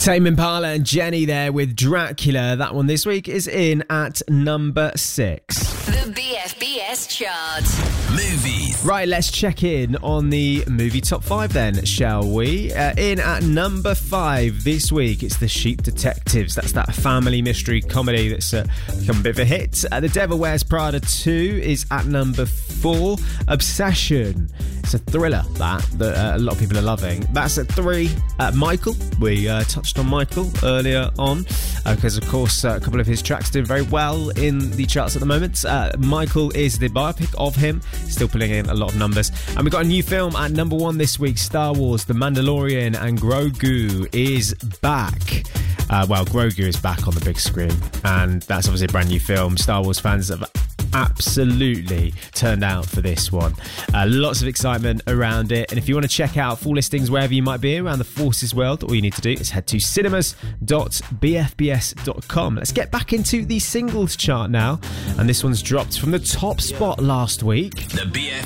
Tame Impala and Jenny there with Dracula. That one this week is in at number 6. The BFBS chart. Movies. Right, let's check in on the movie top 5 then, shall we? In at number 5 this week, it's The Sheep Detectives. That's that family mystery comedy that's become a bit of a hit. The Devil Wears Prada 2 is at number 4. Obsession. It's a thriller that a lot of people are loving. That's at 3. Michael. We touched on Michael earlier on because, of course, a couple of his tracks doing very well in the charts at the moment. Michael is the biopic of him, still pulling in a lot of numbers. And we've got a new film at number 1 this week, Star Wars, The Mandalorian, and Grogu is back. Grogu is back on the big screen, and that's obviously a brand new film. Star Wars fans have absolutely turned out for this one. Lots of excitement around it, and if you want to check out full listings wherever you might be around the Forces world, all you need to do is head to cinemas.bfbs.com. Let's get back into the singles chart now, and this one's dropped from the top spot last week. The BFBS